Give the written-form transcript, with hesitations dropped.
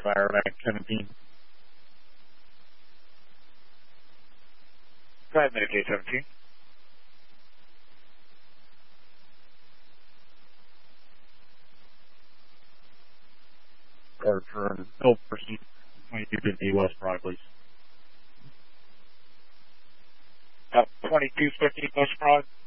Fire back 17. Go ahead, Medicaid 17. Or turn Hill person 2250 West Broad, please. 2250 West Broad.